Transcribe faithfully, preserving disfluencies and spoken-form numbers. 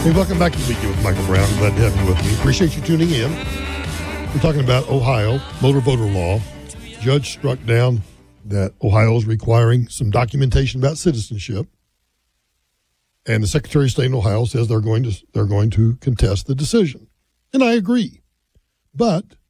Hey, welcome back to the Weekend with Michael Brown. Glad to have you with me. Appreciate you tuning in. We're talking about Ohio motor voter law. Judge struck down that Ohio is requiring some documentation about citizenship, and the Secretary of State in Ohio says they're going to they're going to contest the decision, and I agree. But